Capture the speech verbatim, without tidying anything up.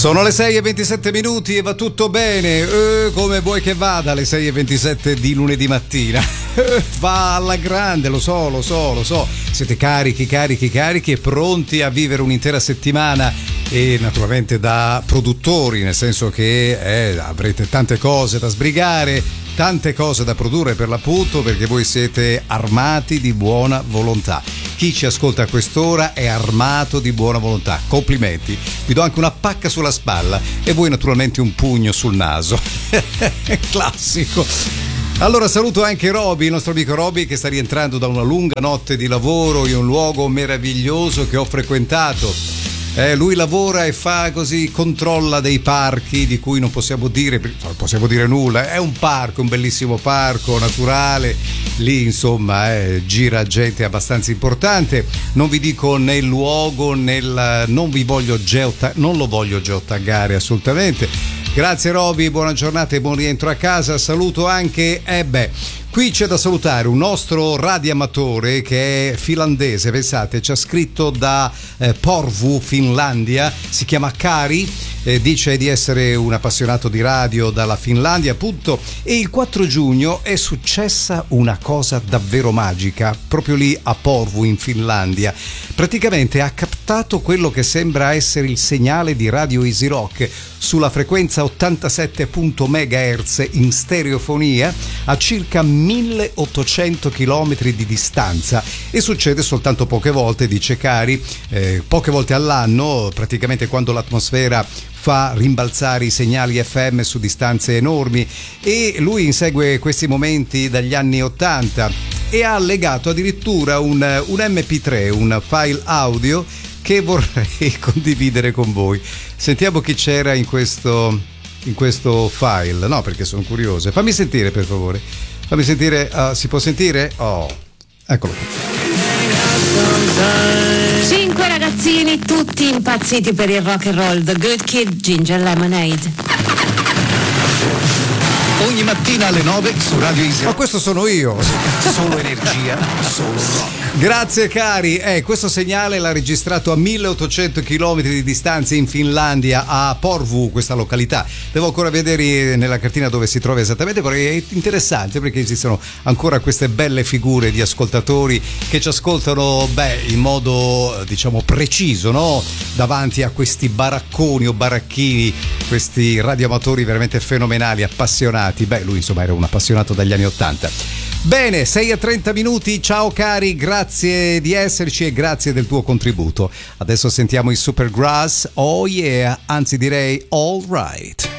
Sono le sei e ventisette minuti e va tutto bene, eh, come vuoi che vada alle sei e ventisette di lunedì mattina. Va alla grande, lo so, lo so, lo so. Siete carichi, carichi, carichi e pronti a vivere un'intera settimana, e naturalmente da produttori, nel senso che eh, avrete tante cose da sbrigare, tante cose da produrre per l'appunto, perché voi siete armati di buona volontà. Chi ci ascolta a quest'ora è armato di buona volontà. Complimenti. Vi do anche una pacca sulla spalla e voi naturalmente un pugno sul naso. Classico. Allora saluto anche Roby, il nostro amico Roby, che sta rientrando da una lunga notte di lavoro in un luogo meraviglioso che ho frequentato. Eh, lui lavora e fa così, controlla dei parchi di cui non possiamo dire, non possiamo dire nulla. È un parco, un bellissimo parco naturale. Lì insomma eh, gira gente abbastanza importante. Non vi dico né il luogo, nel, non vi voglio geota, non lo voglio geotaggare assolutamente. Grazie Roby, buona giornata e buon rientro a casa. Saluto anche, eh beh, qui c'è da salutare un nostro radioamatore che è finlandese, pensate, ci ha scritto da eh, Porvoo, Finlandia, si chiama Kari, eh, dice di essere un appassionato di radio dalla Finlandia appunto, e il quattro giugno è successa una cosa davvero magica, proprio lì a Porvoo in Finlandia. Praticamente ha captato quello che sembra essere il segnale di Radio Easy Rock sulla frequenza ottantasette megahertz in stereofonia a circa milleottocento chilometri di distanza, e succede soltanto poche volte, dice Cari, eh, poche volte all'anno, praticamente quando l'atmosfera fa rimbalzare i segnali F M su distanze enormi, e lui insegue questi momenti dagli anni ottanta e ha legato addirittura un, un emme pi tre, un file audio che vorrei condividere con voi. Sentiamo chi c'era in questo, in questo file, no, perché sono curioso. Fammi sentire per favore, fammi sentire, uh, si può sentire? Oh, eccolo qui. Cinque ragazzini tutti impazziti per il rock and roll. The Good Kid, Ginger Lemonade. Ogni mattina alle nove su Radio Easy. Ma questo sono io. Solo energia, solo rock. Grazie Cari, eh, questo segnale l'ha registrato a milleottocento chilometri di distanza in Finlandia, a Porvoo, questa località. Devo ancora vedere nella cartina dove si trova esattamente, però è interessante perché esistono ancora queste belle figure di ascoltatori che ci ascoltano, beh, in modo diciamo preciso, no? Davanti a questi baracconi o baracchini, questi radioamatori veramente fenomenali, appassionati. Beh, lui insomma era un appassionato dagli anni ottanta. Bene, sei e trenta minuti, ciao Cari, grazie di esserci e grazie del tuo contributo. Adesso sentiamo i Supergrass, oh yeah, anzi direi all right.